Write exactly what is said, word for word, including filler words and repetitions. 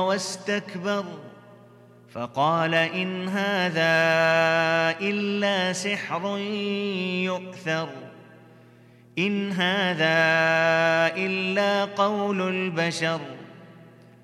واستكبر فقال إن هذا إلا سحر يؤثر إن هذا إلا قول البشر